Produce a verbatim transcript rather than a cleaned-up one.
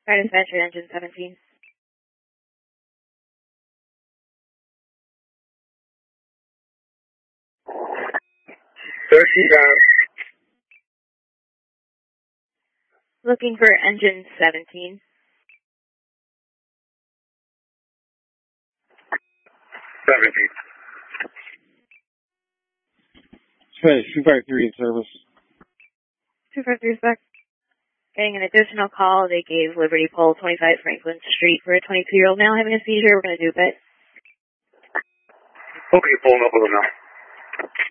Fire dispatcher, engine seventeen. thirty down. Looking for engine seventeen. seventeen. Spanish two five three in service. two five three respect. Getting an additional call. They gave Liberty Pole twenty-five Franklin Street for a twenty-two-year-old male having a seizure. We're going to do it. Okay, pulling up with him now.